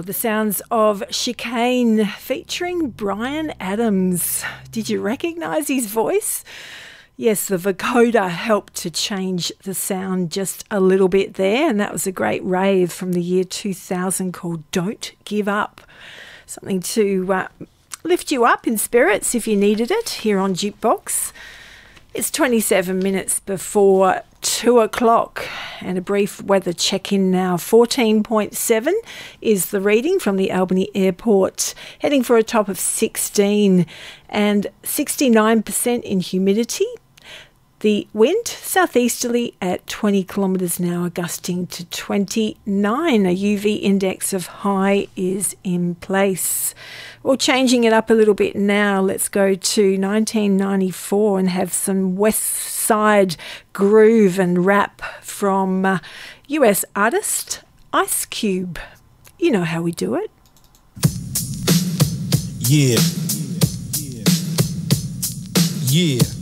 The sounds of Chicane featuring Bryan Adams. Did you recognise his voice? Yes, the vocoder helped to change the sound just a little bit there, and that was a great rave from the year 2000 called Don't Give Up. Something to lift you up in spirits if you needed it here on Jukebox. It's 27 minutes before 2 o'clock and a brief weather check-in now. 14.7 is the reading from the Albany Airport, heading for a top of 16 and 69% in humidity. The wind southeasterly at 20 kilometres an hour, gusting to 29. A UV index of high is in place. Well, changing it up a little bit now, let's go to 1994 and have some West Side groove and rap from US artist Ice Cube. You know how we do it. Yeah. Yeah.